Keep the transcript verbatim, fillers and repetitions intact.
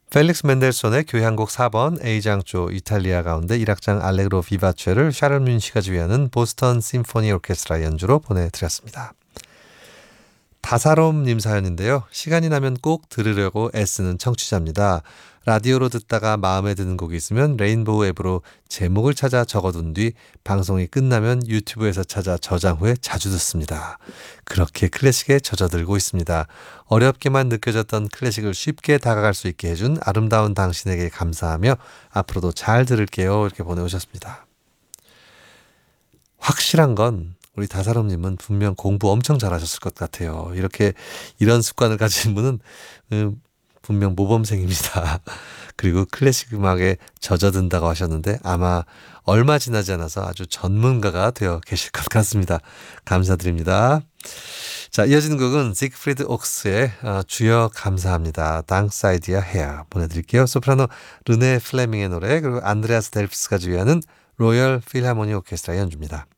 펠릭스 멘델손의 교향곡 사 번 A장조 이탈리아 가운데 일 악장 알레그로 비바체를 샤를 뮌시가 지휘하는 보스턴 심포니 오케스트라 연주로 보내드렸습니다. 다사롬님 사연인데요. 시간이 나면 꼭 들으려고 애쓰는 청취자입니다. 라디오로 듣다가 마음에 드는 곡이 있으면 레인보우 앱으로 제목을 찾아 적어둔 뒤 방송이 끝나면 유튜브에서 찾아 저장 후에 자주 듣습니다. 그렇게 클래식에 젖어들고 있습니다. 어렵게만 느껴졌던 클래식을 쉽게 다가갈 수 있게 해준 아름다운 당신에게 감사하며 앞으로도 잘 들을게요. 이렇게 보내오셨습니다. 확실한 건 우리 다사롬님은 분명 공부 엄청 잘하셨을 것 같아요. 이렇게 이런 습관을 가진 분은 음, 분명 모범생입니다. 그리고 클래식 음악에 젖어든다고 하셨는데 아마 얼마 지나지 않아서 아주 전문가가 되어 계실 것 같습니다. 감사드립니다. 자, 이어지는 곡은 지그프리드 옥스의 어, 주여 감사합니다. 당사이디아 헤어 보내드릴게요. 소프라노 르네 플레밍의 노래 그리고 안드레아스 델프스가 지휘하는 로열 필하모니 오케스트라 연주입니다.